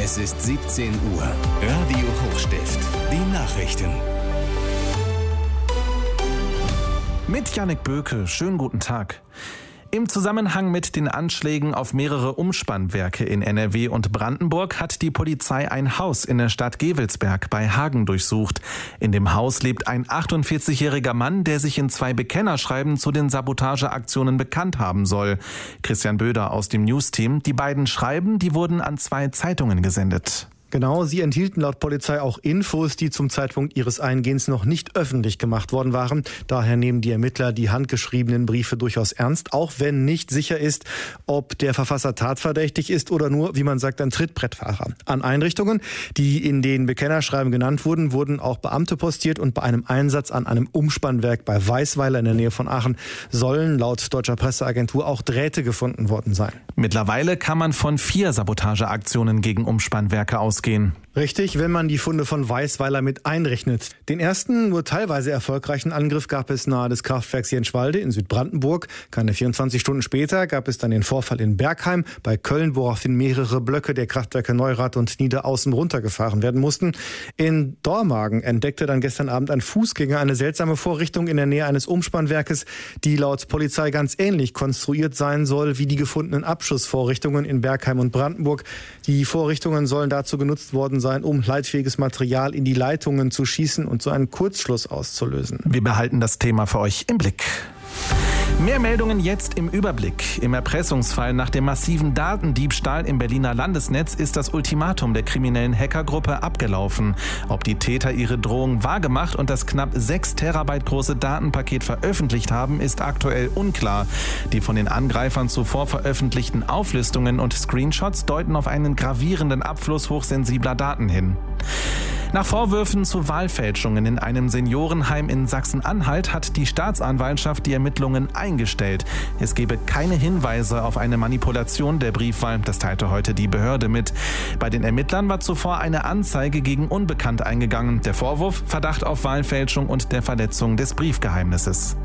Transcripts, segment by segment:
Es ist 17 Uhr. Radio Hochstift. Die Nachrichten. Mit Jannik Böke. Schönen guten Tag. Im Zusammenhang mit den Anschlägen auf mehrere Umspannwerke in NRW und Brandenburg hat die Polizei ein Haus in der Stadt Gevelsberg bei Hagen durchsucht. In dem Haus lebt ein 48-jähriger Mann, der sich in 2 Bekennerschreiben zu den Sabotageaktionen bekannt haben soll. Christian Böder aus dem News-Team. Die beiden Schreiben, die wurden an 2 Zeitungen gesendet. Genau, sie enthielten laut Polizei auch Infos, die zum Zeitpunkt ihres Eingehens noch nicht öffentlich gemacht worden waren. Daher nehmen die Ermittler die handgeschriebenen Briefe durchaus ernst, auch wenn nicht sicher ist, ob der Verfasser tatverdächtig ist oder nur, wie man sagt, ein Trittbrettfahrer. An Einrichtungen, die in den Bekennerschreiben genannt wurden, wurden auch Beamte postiert und bei einem Einsatz an einem Umspannwerk bei Weißweiler in der Nähe von Aachen sollen laut deutscher Presseagentur auch Drähte gefunden worden sein. Mittlerweile kann man von 4 Sabotageaktionen gegen Umspannwerke ausgehen. Richtig, wenn man die Funde von Weißweiler mit einrechnet. Den ersten, nur teilweise erfolgreichen Angriff gab es nahe des Kraftwerks Jenschwalde in Südbrandenburg. Keine 24 Stunden später gab es dann den Vorfall in Bergheim bei Köln, woraufhin mehrere Blöcke der Kraftwerke Neurath und Niederaußen runtergefahren werden mussten. In Dormagen entdeckte dann gestern Abend ein Fußgänger eine seltsame Vorrichtung in der Nähe eines Umspannwerkes, die laut Polizei ganz ähnlich konstruiert sein soll wie die gefundenen Abschussvorrichtungen in Bergheim und Brandenburg. Die Vorrichtungen sollen dazu genutzt worden sein, um leitfähiges Material in die Leitungen zu schießen und so einen Kurzschluss auszulösen. Wir behalten das Thema für euch im Blick. Mehr Meldungen jetzt im Überblick. Im Erpressungsfall nach dem massiven Datendiebstahl im Berliner Landesnetz ist das Ultimatum der kriminellen Hackergruppe abgelaufen. Ob die Täter ihre Drohung wahrgemacht und das knapp 6 Terabyte große Datenpaket veröffentlicht haben, ist aktuell unklar. Die von den Angreifern zuvor veröffentlichten Auflistungen und Screenshots deuten auf einen gravierenden Abfluss hochsensibler Daten hin. Nach Vorwürfen zu Wahlfälschungen in einem Seniorenheim in Sachsen-Anhalt hat die Staatsanwaltschaft die Ermittlungen eingestellt. Es gebe keine Hinweise auf eine Manipulation der Briefwahl, das teilte heute die Behörde mit. Bei den Ermittlern war zuvor eine Anzeige gegen Unbekannt eingegangen. Der Vorwurf: Verdacht auf Wahlfälschung und der Verletzung des Briefgeheimnisses.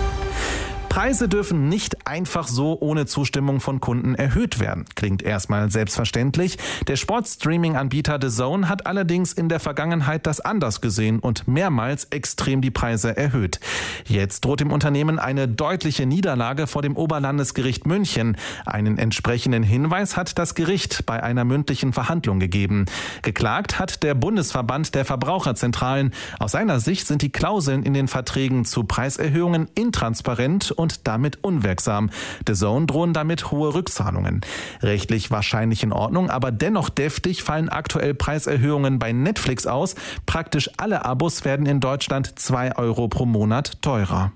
Preise dürfen nicht einfach so ohne Zustimmung von Kunden erhöht werden. Klingt erstmal selbstverständlich. Der Sportstreaming-Anbieter DAZN hat allerdings in der Vergangenheit das anders gesehen und mehrmals extrem die Preise erhöht. Jetzt droht dem Unternehmen eine deutliche Niederlage vor dem Oberlandesgericht München. Einen entsprechenden Hinweis hat das Gericht bei einer mündlichen Verhandlung gegeben. Geklagt hat der Bundesverband der Verbraucherzentralen. Aus seiner Sicht sind die Klauseln in den Verträgen zu Preiserhöhungen intransparent und damit unwirksam. DAZN drohen damit hohe Rückzahlungen. Rechtlich wahrscheinlich in Ordnung, aber dennoch deftig fallen aktuell Preiserhöhungen bei Netflix aus. Praktisch alle Abos werden in Deutschland 2 Euro pro Monat teurer.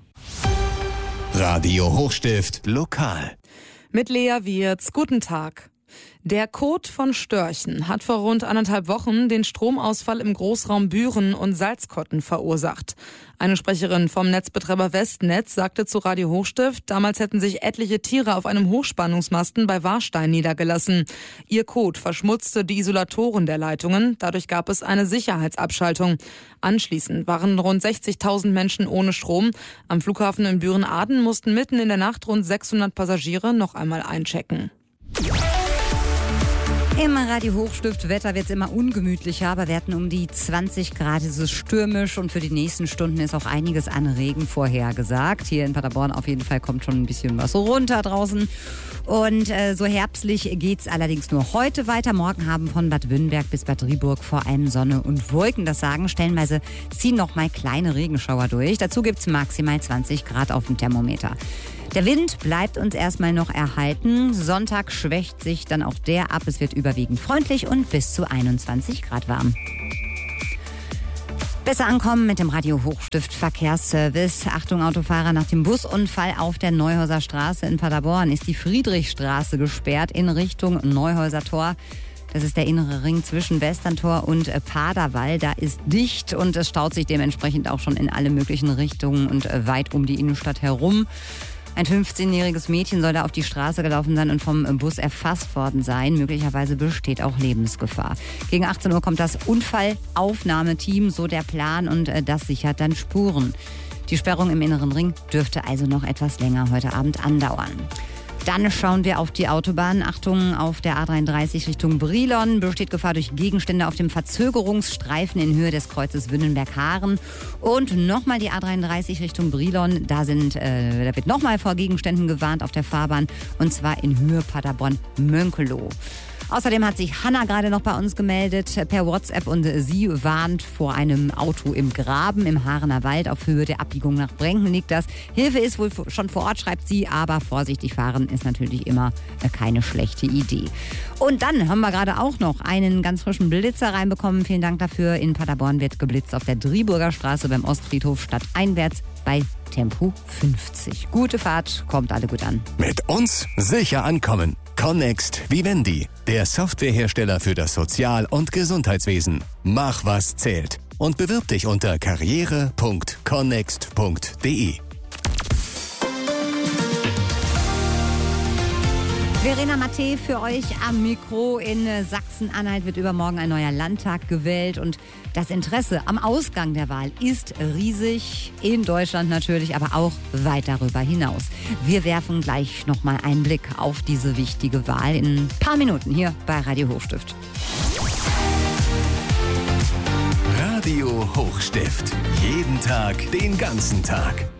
Radio Hochstift lokal. Mit Lea Wirz. Guten Tag. Der Kot von Störchen hat vor rund 1,5 Wochen den Stromausfall im Großraum Büren und Salzkotten verursacht. Eine Sprecherin vom Netzbetreiber Westnetz sagte zu Radio Hochstift, damals hätten sich etliche Tiere auf einem Hochspannungsmasten bei Warstein niedergelassen. Ihr Kot verschmutzte die Isolatoren der Leitungen, dadurch gab es eine Sicherheitsabschaltung. Anschließend waren rund 60.000 Menschen ohne Strom. Am Flughafen in Büren-Aden mussten mitten in der Nacht rund 600 Passagiere noch einmal einchecken. Im Radio Hochstift Wetter wird es immer ungemütlicher, aber wir hatten um die 20 Grad, es ist stürmisch und für die nächsten Stunden ist auch einiges an Regen vorhergesagt. Hier in Paderborn auf jeden Fall kommt schon ein bisschen was runter draußen. Und so herbstlich geht's allerdings nur heute weiter. Morgen haben von Bad Wünnberg bis Bad Driburg vor allem Sonne und Wolken das Sagen. Stellenweise ziehen noch mal kleine Regenschauer durch. Dazu gibt's maximal 20 Grad auf dem Thermometer. Der Wind bleibt uns erstmal noch erhalten. Sonntag schwächt sich dann auch der ab. Es wird überwiegend freundlich und bis zu 21 Grad warm. Besser ankommen mit dem Radio Hochstift Verkehrsservice. Achtung Autofahrer, nach dem Busunfall auf der Neuhäuser Straße in Paderborn ist die Friedrichstraße gesperrt in Richtung Neuhäuser Tor. Das ist der innere Ring zwischen Westerntor und Paderwall. Da ist dicht und es staut sich dementsprechend auch schon in alle möglichen Richtungen und weit um die Innenstadt herum. Ein 15-jähriges Mädchen soll da auf die Straße gelaufen sein und vom Bus erfasst worden sein. Möglicherweise besteht auch Lebensgefahr. Gegen 18 Uhr kommt das Unfallaufnahmeteam, so der Plan, und das sichert dann Spuren. Die Sperrung im inneren Ring dürfte also noch etwas länger heute Abend andauern. Dann schauen wir auf die Autobahn. Achtung, auf der A33 Richtung Brilon besteht Gefahr durch Gegenstände auf dem Verzögerungsstreifen in Höhe des Kreuzes Wünnenberg-Haaren. Und nochmal die A33 Richtung Brilon. Da wird nochmal vor Gegenständen gewarnt auf der Fahrbahn. Und zwar in Höhe Paderborn-Mönkelow. Außerdem hat sich Hanna gerade noch bei uns gemeldet per WhatsApp und sie warnt vor einem Auto im Graben im Haarener Wald. Auf Höhe der Abbiegung nach Brenken liegt das. Hilfe ist wohl schon vor Ort, schreibt sie, aber vorsichtig fahren ist natürlich immer keine schlechte Idee. Und dann haben wir gerade auch noch einen ganz frischen Blitzer reinbekommen. Vielen Dank dafür. In Paderborn wird geblitzt auf der Driburger Straße beim Ostfriedhof stadteinwärts bei Tempo 50. Gute Fahrt, kommt alle gut an. Mit uns sicher ankommen. Connext Vivendi, der Softwarehersteller für das Sozial- und Gesundheitswesen. Mach, was zählt. Und bewirb dich unter karriere.connext.de. Verena Matte für euch am Mikro. In Sachsen-Anhalt wird übermorgen ein neuer Landtag gewählt und das Interesse am Ausgang der Wahl ist riesig. In Deutschland natürlich, aber auch weit darüber hinaus. Wir werfen gleich nochmal einen Blick auf diese wichtige Wahl in ein paar Minuten hier bei Radio Hochstift. Radio Hochstift. Jeden Tag, den ganzen Tag.